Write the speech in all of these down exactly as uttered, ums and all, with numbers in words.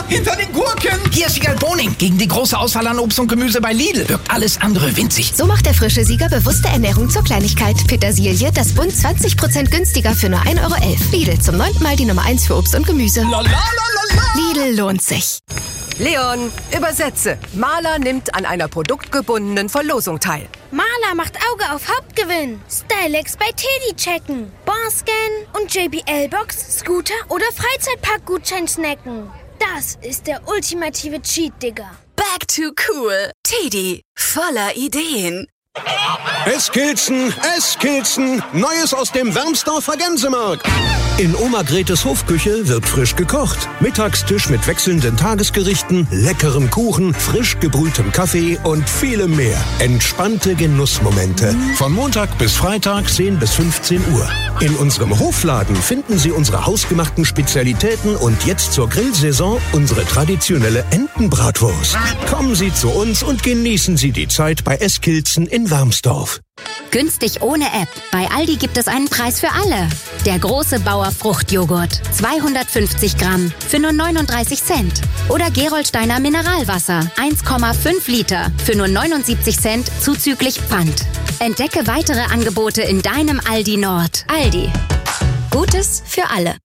hinter den Gurken. Hier ist Sieger Boning. Gegen die große Auswahl an Obst und Gemüse bei Lidl wirkt alles andere winzig. So macht der frische Sieger bewusste Ernährung zur Kleinigkeit. Petersilie, das Bund zwanzig Prozent günstiger für nur ein Euro elf. Lidl, zum neunten Mal die Nummer eins für Obst und Gemüse. La, la, la, la, la. Lidl lohnt sich. Leon, übersetze. Maler nimmt an einer produktgebundenen Verlosung teil. Maler macht Auge auf Hauptgewinn. Stylex bei Teddy checken. Barscan und J B L-Box, Scooter oder Freizeitparkgutschein snacken. Das ist der ultimative Cheat, Digga. Back to cool. Teddy, voller Ideen. Eskilzen, Eskilzen, Neues aus dem Wermsdorfer Gänsemarkt. In Oma Gretes Hofküche wird frisch gekocht. Mittagstisch mit wechselnden Tagesgerichten, leckerem Kuchen, frisch gebrühtem Kaffee und vielem mehr. Entspannte Genussmomente. Von Montag bis Freitag zehn bis fünfzehn Uhr. In unserem Hofladen finden Sie unsere hausgemachten Spezialitäten und jetzt zur Grillsaison unsere traditionelle Entenbratwurst. Kommen Sie zu uns und genießen Sie die Zeit bei Eskilzen in Wermsdorf. Günstig ohne App. Bei Aldi gibt es einen Preis für alle. Der große Bauer Fruchtjoghurt. zweihundertfünfzig Gramm für nur neununddreißig Cent. Oder Gerolsteiner Mineralwasser. eins Komma fünf Liter für nur neunundsiebzig Cent zuzüglich Pfand. Entdecke weitere Angebote in deinem Aldi Nord. Aldi. Gutes für alle.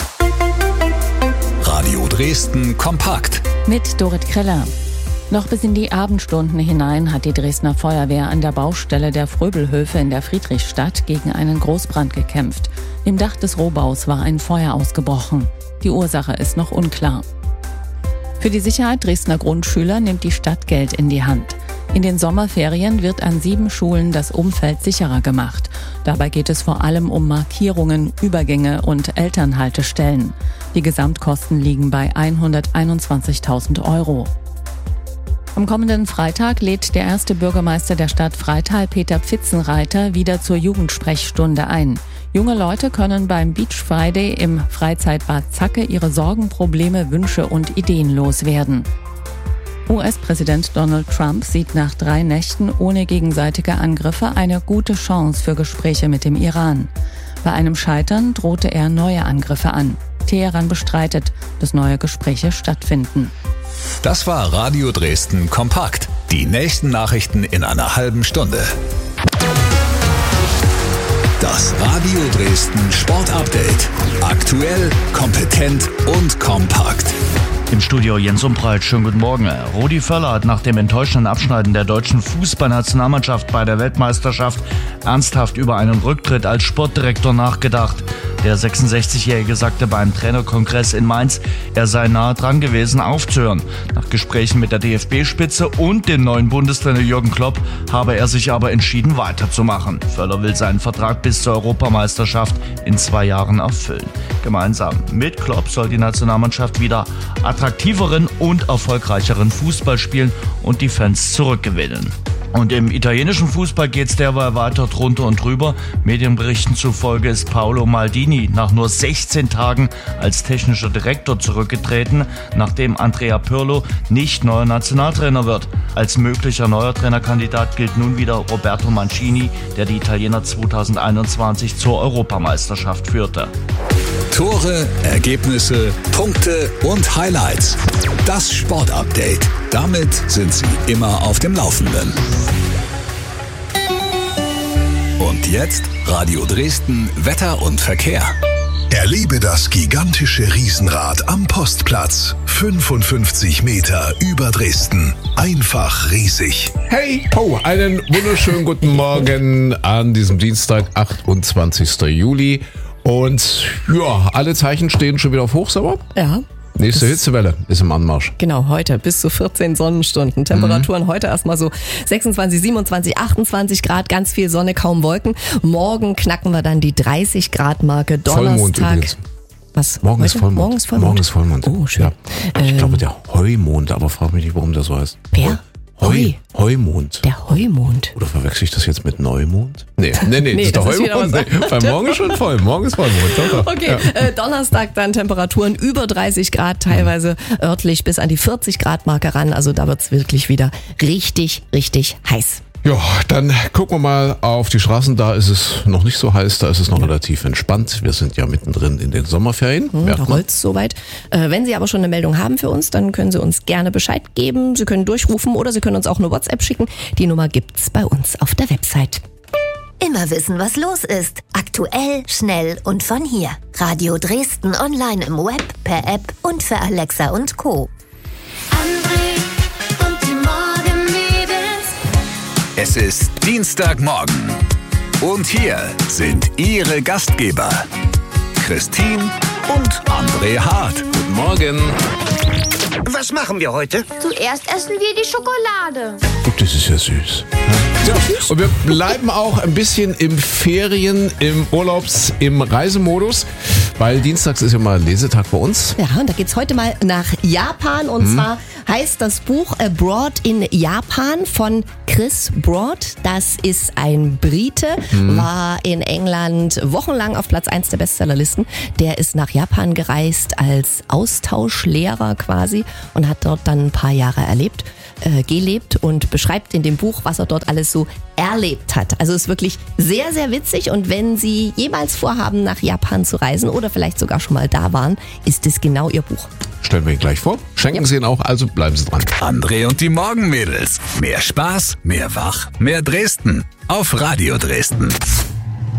Radio Dresden kompakt. Mit Dorit Kreller. Noch bis in die Abendstunden hinein hat die Dresdner Feuerwehr an der Baustelle der Fröbelhöfe in der Friedrichstadt gegen einen Großbrand gekämpft. Im Dach des Rohbaus war ein Feuer ausgebrochen. Die Ursache ist noch unklar. Für die Sicherheit Dresdner Grundschüler nimmt die Stadt Geld in die Hand. In den Sommerferien wird an sieben Schulen das Umfeld sicherer gemacht. Dabei geht es vor allem um Markierungen, Übergänge und Elternhaltestellen. Die Gesamtkosten liegen bei hunderteinundzwanzigtausend Euro. Am kommenden Freitag lädt der erste Bürgermeister der Stadt Freital, Peter Pfitzenreiter, wieder zur Jugendsprechstunde ein. Junge Leute können beim Beach Friday im Freizeitbad Zacke ihre Sorgen, Probleme, Wünsche und Ideen loswerden. U S-Präsident Donald Trump sieht nach drei Nächten ohne gegenseitige Angriffe eine gute Chance für Gespräche mit dem Iran. Bei einem Scheitern drohte er neue Angriffe an. Teheran bestreitet, dass neue Gespräche stattfinden. Das war Radio Dresden kompakt. Die nächsten Nachrichten in einer halben Stunde. Das Radio Dresden Sport Update. Aktuell, kompetent und kompakt. Im Studio Jens Umbreit, schönen guten Morgen. Rudi Völler hat nach dem enttäuschenden Abschneiden der deutschen Fußballnationalmannschaft bei der Weltmeisterschaft ernsthaft über einen Rücktritt als Sportdirektor nachgedacht. Der sechsundsechzigjährige sagte beim Trainerkongress in Mainz, er sei nahe dran gewesen, aufzuhören. Nach Gesprächen mit der D F B-Spitze und dem neuen Bundestrainer Jürgen Klopp habe er sich aber entschieden, weiterzumachen. Völler will seinen Vertrag bis zur Europameisterschaft in zwei Jahren erfüllen. Gemeinsam mit Klopp soll die Nationalmannschaft wieder attraktiveren und erfolgreicheren Fußball spielen und die Fans zurückgewinnen. Und im italienischen Fußball geht's derweil weiter drunter und drüber. Medienberichten zufolge ist Paolo Maldini nach nur sechzehn Tagen als technischer Direktor zurückgetreten, nachdem Andrea Pirlo nicht neuer Nationaltrainer wird. Als möglicher neuer Trainerkandidat gilt nun wieder Roberto Mancini, der die Italiener zweitausendeinundzwanzig zur Europameisterschaft führte. Tore, Ergebnisse, Punkte und Highlights. Das Sportupdate. Damit sind Sie immer auf dem Laufenden. Und jetzt Radio Dresden Wetter und Verkehr. Erlebe das gigantische Riesenrad am Postplatz. fünfundfünfzig Meter über Dresden. Einfach riesig. Hey, oh, einen wunderschönen guten Morgen an diesem Dienstag, achtundzwanzigsten Juli. Und ja, alle Zeichen stehen schon wieder auf Hochsommer. Ja. Nächste Hitzewelle ist im Anmarsch. Genau, heute bis zu vierzehn Sonnenstunden. Temperaturen mhm. heute erstmal so sechsundzwanzig, siebenundzwanzig, achtundzwanzig Grad, ganz viel Sonne, kaum Wolken. Morgen knacken wir dann die dreißig Grad Marke. Donnerstag. Vollmond übrigens. Was? Morgen ist Vollmond. Morgen ist Vollmond. Morgen ist Vollmond. Oh, schön. Ja. Ich ähm, glaube, der Heumond, aber frag mich nicht, warum der so heißt. Wer? Heu. Heumond. Der Heumond. Oder verwechsel ich das jetzt mit Neumond? Nee, nee, nee, nee das ist der Heumond. Nee, weil morgen ist schon voll. Morgen ist Vollmond. Doch, doch. Okay, ja. äh, Donnerstag dann Temperaturen über dreißig Grad, teilweise örtlich bis an die vierzig Grad Marke ran. Also da wird's wirklich wieder richtig, richtig heiß. Ja, dann gucken wir mal auf die Straßen. Da ist es noch nicht so heiß, da ist es noch relativ entspannt. Wir sind ja mittendrin in den Sommerferien. Hm, da rollt's soweit. Äh, wenn Sie aber schon eine Meldung haben für uns, dann können Sie uns gerne Bescheid geben. Sie können durchrufen oder Sie können uns auch eine WhatsApp schicken. Die Nummer gibt's bei uns auf der Website. Immer wissen, was los ist. Aktuell, schnell und von hier. Radio Dresden online im Web, per App und für Alexa und Co. André und die Morgenmädels. Es ist Dienstagmorgen. Und hier sind Ihre Gastgeber. Christine und André Hart. Guten Morgen. Was machen wir heute? Zuerst essen wir die Schokolade. Oh, das ist ja süß. Ja. Und wir bleiben auch ein bisschen im Ferien, im Urlaubs-, im Reisemodus, weil dienstags ist ja mal Lesetag bei uns. Ja, und da geht's heute mal nach Japan und hm. zwar heißt das Buch Abroad in Japan von Chris Broad. Das ist ein Brite, hm. war in England wochenlang auf Platz eins der Bestsellerlisten. Der ist nach Japan gereist als Austauschlehrer quasi und hat dort dann ein paar Jahre erlebt. Äh, gelebt und beschreibt in dem Buch, was er dort alles so erlebt hat. Also ist wirklich sehr, sehr witzig und wenn Sie jemals vorhaben, nach Japan zu reisen oder vielleicht sogar schon mal da waren, ist es genau Ihr Buch. Stellen wir ihn gleich vor. Schenken ja. Sie ihn auch, also bleiben Sie dran. André und die Morgenmädels. Mehr Spaß, mehr Wach, mehr Dresden. Auf Radio Dresden.